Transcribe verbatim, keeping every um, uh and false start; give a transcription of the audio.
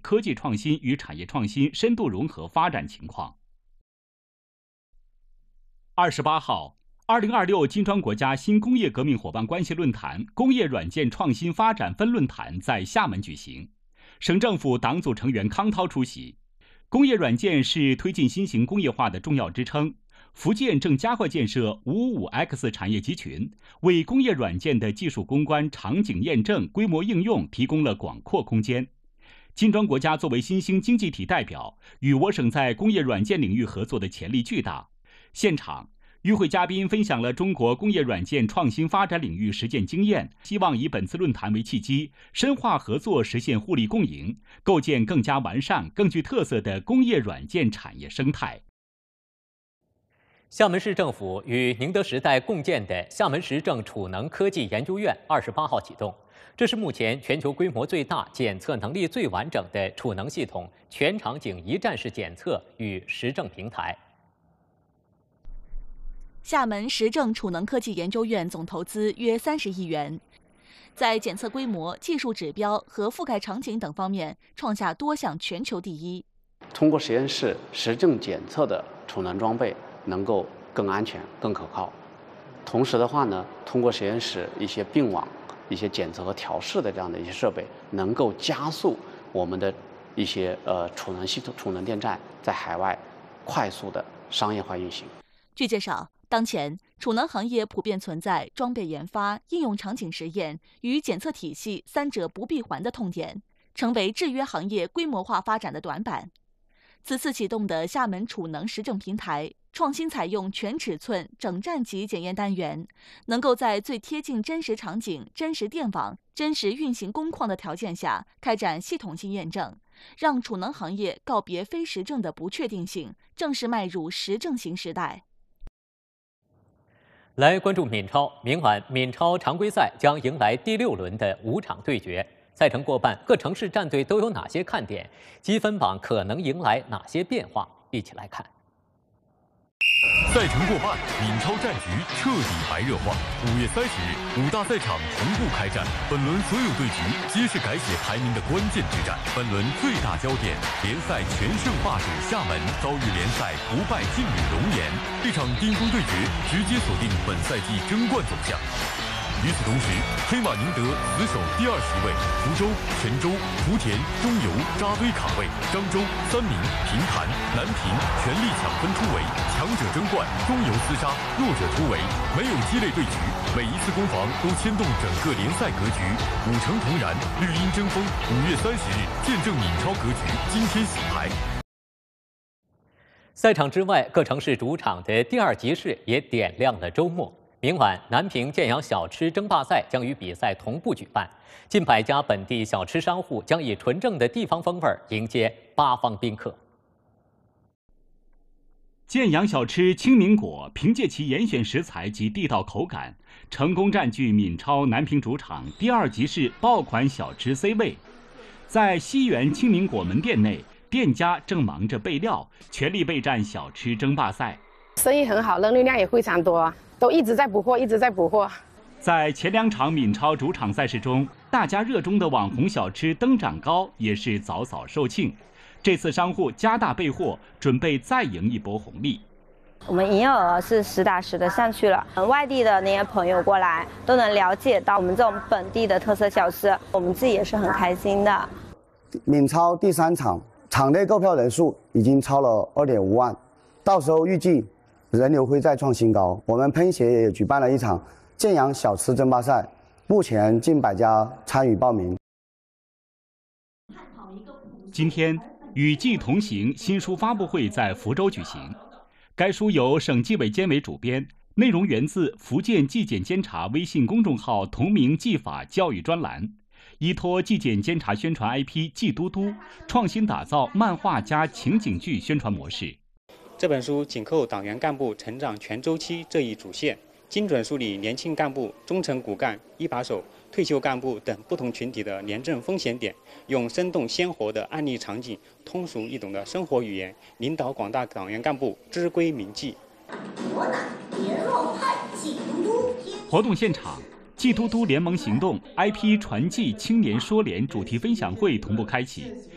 科技创新与产业创新深度融合发展情况。二十八号，二零二六金砖国家新工业革命伙伴关系论坛工业软件创新发展分论坛在厦门举行，省政府党组成员康涛出席。工业软件是推进新型工业化的重要支撑。福建正加快建设 五五五 X 产业集群，为工业软件的技术攻关、场景验证、规模应用提供了广阔空间。金砖国家作为新兴经济体代表，与我省在工业软件领域合作的潜力巨大。现场，与会嘉宾分享了中国工业软件创新发展领域实践经验，希望以本次论坛为契机，深化合作，实现互利共赢，构建更加完善、更具特色的工业软件产业生态。 厦门市政府与宁德时代共建的厦门实证储能科技研究院二十八号启动，这是目前全球规模最大、检测能力最完整的储能系统全场景一站式检测与实证平台。 厦门实证储能科技研究院总投资约三十亿元，在检测规模、技术指标和覆盖场景等方面创下多项全球第一。 通过实验室实证检测的储能装备能够更安全、更可靠。同时的话呢，通过实验室一些并网、一些检测和调试的这样的一些设备，能够加速我们的一些呃储能系统、储能电站在海外快速的商业化运行。 据介绍，当前储能行业普遍存在装备研发、应用场景实验与检测体系三者不闭环的痛点，成为制约行业规模化发展的短板。此次启动的厦门储能实证平台，创新采用全尺寸整站级检验单元，能够在最贴近真实场景、真实电网、真实运行工况的条件下开展系统性验证，让储能行业告别非实证的不确定性，正式迈入实证型时代。 来关注闽超，明晚闽超常规赛将迎来第六轮的五场对决。赛程过半，各城市战队都有哪些看点？积分榜可能迎来哪些变化？一起来看。 赛程过半，闽超战局彻底白热化。五月三十日，五大赛场同步开战，本轮所有对局皆是改写排名的关键之战。本轮最大焦点，联赛全胜霸主厦门遭遇联赛不败劲旅龙岩，这场巅峰对决直接锁定本赛季争冠走向。与此同时，黑马宁德死守第二十位，福州、泉州、莆田、中游扎堆卡位，漳州、三明、平潭、南平全力抢分突围，强者争冠，中游厮杀，弱者突围，没有激烈对局，每一次攻防都牵动整个联赛格局。五城同燃，绿茵争锋，五月三十日见证闽超格局今天洗牌。 赛场之外，各城市主场的第二集市也点亮了周末。明晚，南平建阳小吃争霸赛将与比赛同步举办，近百家本地小吃商户将以纯正的地方风味迎接八方宾客。 建阳小吃清明果凭借其严选食材及地道口感，成功占据闽超南平主场第二集市爆款小吃 C 位。在西园清明果门店内，店家正忙着备料，全力备战小吃争霸赛。 生意很好，人流量也非常多，都一直在补货，一直在补货。 在前两场闽超主场赛事中，大家热衷的网红小吃灯长糕也是早早售罄。这次商户加大备货，准备再赢一波红利。 我们营业额是实打实的上去了，外地的那些朋友过来都能了解到我们这种本地的特色小吃，我们自己也是很开心的。 闽超第三场，场内购票人数已经超了二点五万，到时候预计人流会再创新高。我们喷协也举办了一场建阳小吃争霸赛，目前近百家参与报名。 今天，与季同行新书发布会在福州举行。该书由省纪委监委主编，内容源自福建纪检监察微信公众号同名纪法教育专栏，依托纪检监察宣传 I P 纪嘟嘟，创新打造漫画加情景剧宣传模式。 这本书紧扣党员干部成长全周期这一主线，精准梳理年轻干部、中层骨干、一把手、退休干部等不同群体的廉政风险点，用生动鲜活的案例场景、通俗易懂的生活语言，领导广大党员干部知规铭纪。 我乃联络派季嘟嘟。 活动现场，季嘟嘟联盟行动 I P 传记青年说联主题分享会同步开启。